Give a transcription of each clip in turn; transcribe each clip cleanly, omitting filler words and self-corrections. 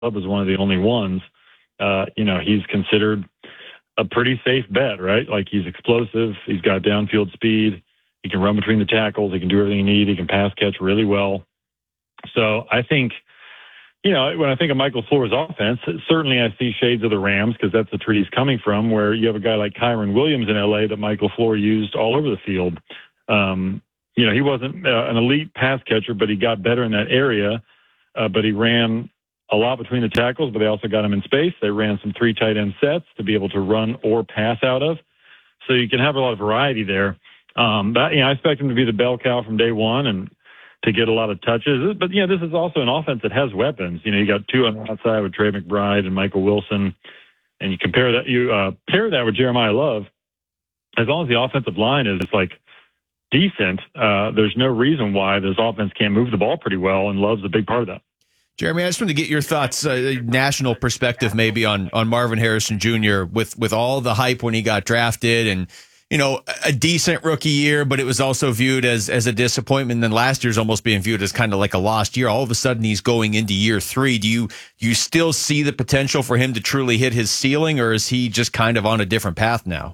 Love is one of the only ones. He's considered a pretty safe bet, right? Like, he's explosive. He's got downfield speed. He can run between the tackles. He can do everything you need. He can pass catch really well. So I think, when I think of Michael Floor's offense, certainly I see shades of the Rams, because that's the tree he's coming from, where you have a guy like Kyron Williams in L.A. that Michael Floor used all over the field. He wasn't an elite pass catcher, but he got better in that area. But he ran a lot between the tackles, but they also got him in space. They ran some 3 tight end sets to be able to run or pass out of. So you can have a lot of variety there. I expect him to be the bell cow from day one and to get a lot of touches. But, this is also an offense that has weapons. You got 2 on the outside with Trey McBride and Michael Wilson, and you pair that with Jeremiah Love. As long as the offensive line is decent, there's no reason why this offense can't move the ball pretty well, and Love's a big part of that. Jeremy, I just want to get your thoughts, national perspective maybe on Marvin Harrison Jr. with all the hype when he got drafted, and a decent rookie year, but it was also viewed as a disappointment. And then last year's almost being viewed as kind of like a lost year. All of a sudden, he's going into year 3. Do you still see the potential for him to truly hit his ceiling, or is he just kind of on a different path now?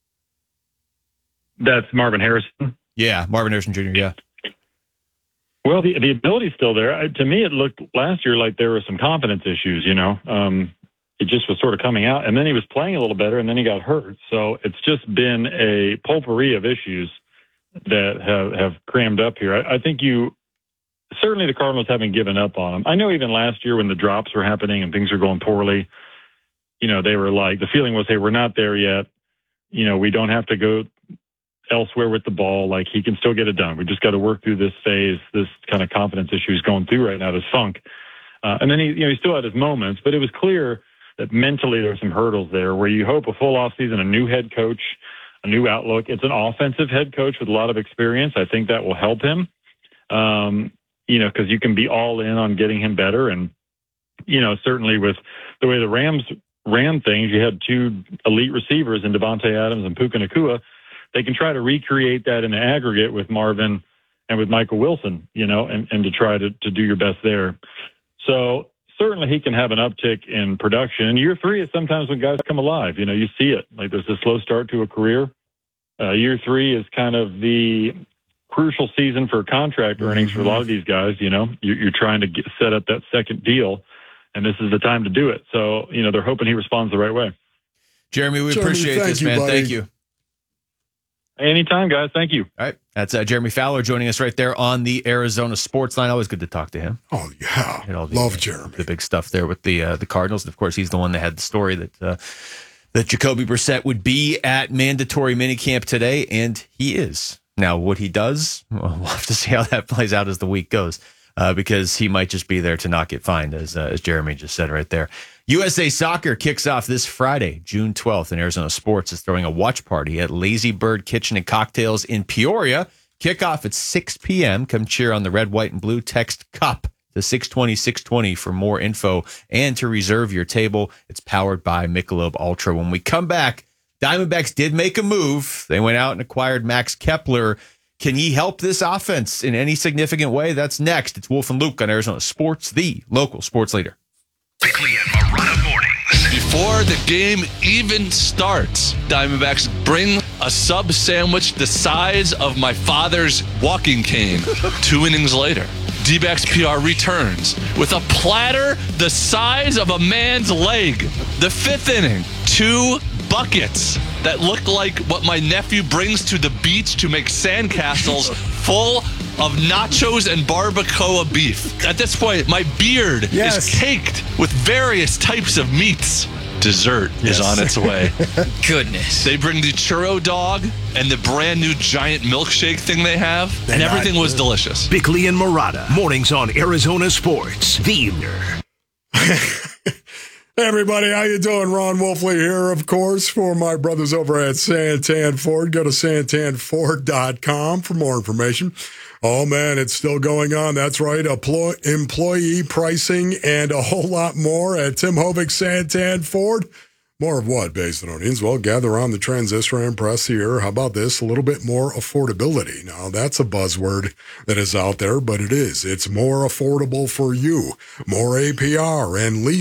That's Marvin Harrison. Yeah, Marvin Harrison Jr., yeah. Well, the ability's still there. To me, it looked last year like there were some confidence issues, It just was sort of coming out. And then he was playing a little better, and then he got hurt. So it's just been a potpourri of issues that have crammed up here. I think certainly the Cardinals haven't given up on him. I know even last year when the drops were happening and things were going poorly, they were like, the feeling was, hey, we're not there yet. We don't have to go elsewhere with the ball. Like, he can still get it done. We just got to work through this phase, this kind of confidence issue he's going through right now, this funk. And then he still had his moments, but it was clear that mentally there were some hurdles there where you hope a full offseason, a new head coach, a new outlook. It's an offensive head coach with a lot of experience. I think that will help him, because you can be all in on getting him better. And, certainly with the way the Rams ran things, you had 2 elite receivers in Devontae Adams and Puka Nacua. They can try to recreate that in the aggregate with Marvin and with Michael Wilson, and to try to do your best there. So certainly he can have an uptick in production. And year 3 is sometimes when guys come alive. You see it. Like, there's a slow start to a career. Year 3 is kind of the crucial season for contract earnings for a lot of these guys. You're trying to set up that second deal, and this is the time to do it. So, they're hoping he responds the right way. Jeremy, we appreciate this, man. Buddy. Thank you. Anytime, guys. Thank you. All right. That's Jeremy Fowler joining us right there on the Arizona Sports Line. Always good to talk to him. Oh, yeah. Love Jeremy. The big stuff there with the Cardinals. And, of course, he's the one that had the story that Jacoby Brissett would be at mandatory minicamp today, and he is. Now, what he does, we'll have to see how that plays out as the week goes, because he might just be there to not get fined, as Jeremy just said right there. USA Soccer kicks off this Friday, June 12th, and Arizona Sports is throwing a watch party at Lazy Bird Kitchen and Cocktails in Peoria. Kickoff at 6 p.m. Come cheer on the red, white, and blue. Text CUP to 620-620 for more info and to reserve your table. It's powered by Michelob Ultra. When we come back, Diamondbacks did make a move. They went out and acquired Max Kepler. Can he help this offense in any significant way? That's next. It's Wolf and Luke on Arizona Sports, the local sports leader. Bickley and Marotta mornings. Before the game even starts, Diamondbacks bring a sub sandwich the size of my father's walking cane. 2 innings later, D-backs PR returns with a platter the size of a man's leg. The 5th inning, 2 buckets that look like what my nephew brings to the beach to make sandcastles full of nachos and barbacoa beef. At this point, my beard is caked with various types of meats. Dessert is on its way. Goodness. They bring the churro dog and the brand new giant milkshake thing they have, and everything was delicious. Bickley and Marotta, mornings on Arizona Sports. The Hey everybody, how you doing? Ron Wolfley here, of course, for my brothers over at Santan Ford. Go to santanford.com for more information. Oh man, it's still going on. That's right. Employee pricing and a whole lot more at Tim Hovick Santan Ford. More of what, Basinonians? Well, gather on the Transistor and press here. How about this? A little bit more affordability. Now, that's a buzzword that is out there, but it is. It's more affordable for you. More APR and lease